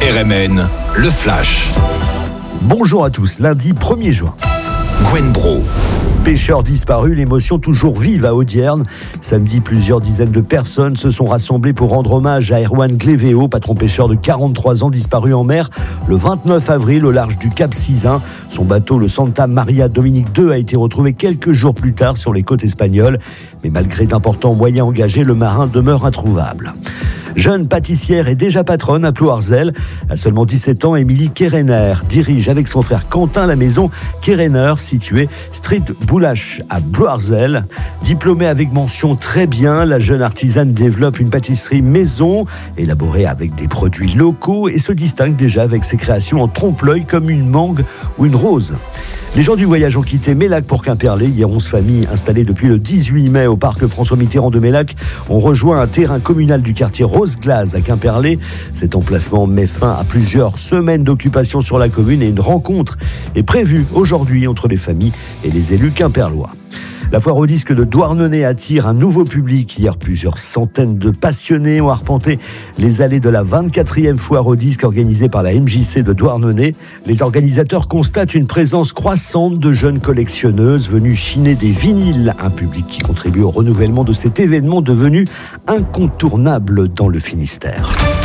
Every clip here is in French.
RMN, le Flash. Bonjour à tous, lundi 1er juin. Gwen Bro. Pêcheurs disparus, l'émotion toujours vive à Audierne. Samedi, plusieurs dizaines de personnes se sont rassemblées pour rendre hommage à Erwan Glevéo, patron pêcheur de 43 ans disparu en mer le 29 avril au large du Cap Sizun. Son bateau, le Santa Maria Dominique II, a été retrouvé quelques jours plus tard sur les côtes espagnoles. Mais malgré d'importants moyens engagés, le marin demeure introuvable. Jeune pâtissière et déjà patronne à Ploarzel. À seulement 17 ans, Émilie Kerener dirige avec son frère Quentin la maison Kerener, située Street Boulache à Ploarzel. Diplômée avec mention très bien, la jeune artisane développe une pâtisserie maison, élaborée avec des produits locaux et se distingue déjà avec ses créations en trompe-l'œil comme une mangue ou une rose. Les gens du voyage ont quitté Mélac pour Quimperlé. Hier, 11 familles installées depuis le 18 mai au parc François Mitterrand de Mélac ont rejoint un terrain communal du quartier Rose-Glace à Quimperlé. Cet emplacement met fin à plusieurs semaines d'occupation sur la commune et une rencontre est prévue aujourd'hui entre les familles et les élus quimperlois. La foire au disque de Douarnenez attire un nouveau public. Hier, plusieurs centaines de passionnés ont arpenté les allées de la 24e foire au disque organisée par la MJC de Douarnenez. Les organisateurs constatent une présence croissante de jeunes collectionneuses venues chiner des vinyles. Un public qui contribue au renouvellement de cet événement devenu incontournable dans le Finistère.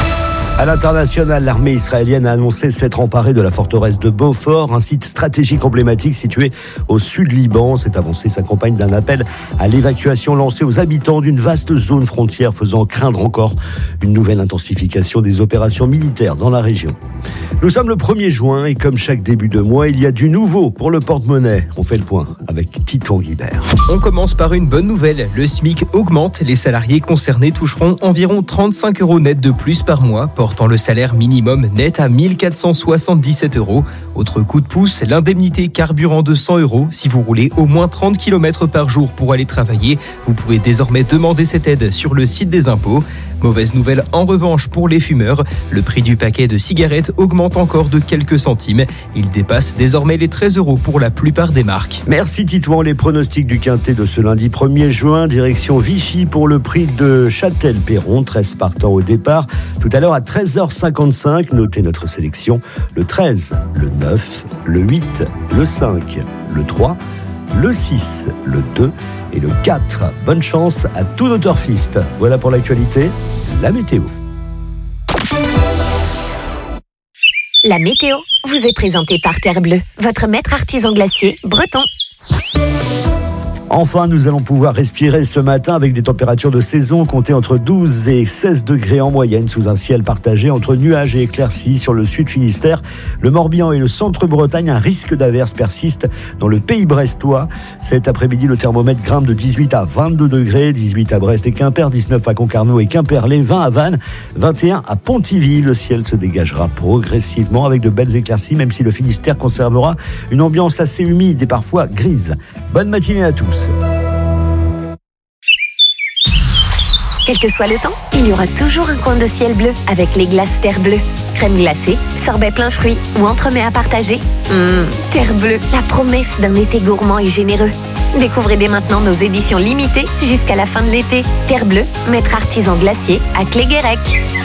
À l'international, l'armée israélienne a annoncé s'être emparée de la forteresse de Beaufort, un site stratégique emblématique situé au sud Liban. Cette avancée s'accompagne d'un appel à l'évacuation lancé aux habitants d'une vaste zone frontière, faisant craindre encore une nouvelle intensification des opérations militaires dans la région. Nous sommes le 1er juin et comme chaque début de mois, il y a du nouveau pour le porte-monnaie. On fait le point avec Titouan Guibert. On commence par une bonne nouvelle. Le SMIC augmente. Les salariés concernés toucheront environ 35 € net de plus par mois, portant le salaire minimum net à 1 477 €. Autre coup de pouce, l'indemnité carburant de 100 € si vous roulez au moins 30 km par jour pour aller travailler. Vous pouvez désormais demander cette aide sur le site des impôts. Mauvaise nouvelle en revanche pour les fumeurs. Le prix du paquet de cigarettes augmente encore de quelques centimes. Il dépasse désormais les 13 € pour la plupart des marques. Merci Titouan. Les pronostics du quintet de ce lundi 1er juin, direction Vichy pour le prix de Châtel-Perron, 13 partants au départ. Tout à l'heure à 13h55, notez notre sélection, le 13, le 9, le 8, le 5, le 3, le 6, le 2 et le 4. Bonne chance à tous nos turfistes. Voilà pour l'actualité, la météo. La météo vous est présentée par Terre Bleue, votre maître artisan glacier breton. Enfin, nous allons pouvoir respirer ce matin avec des températures de saison comptées entre 12 et 16 degrés en moyenne sous un ciel partagé entre nuages et éclaircies sur le sud Finistère, le Morbihan et le centre-Bretagne. Un risque d'averse persiste dans le pays brestois. Cet après-midi, le thermomètre grimpe de 18 à 22 degrés, 18 à Brest et Quimper, 19 à Concarneau et Quimperlé, 20 à Vannes, 21 à Pontivy. Le ciel se dégagera progressivement avec de belles éclaircies, même si le Finistère conservera une ambiance assez humide et parfois grise. Bonne matinée à tous. Quel que soit le temps, il y aura toujours un coin de ciel bleu avec les glaces Terre Bleue. Crème glacée, sorbet plein fruits ou entremets à partager. Terre Bleue, la promesse d'un été gourmand et généreux. Découvrez dès maintenant nos éditions limitées jusqu'à la fin de l'été. Terre Bleue, maître artisan glacier à Cléguérec.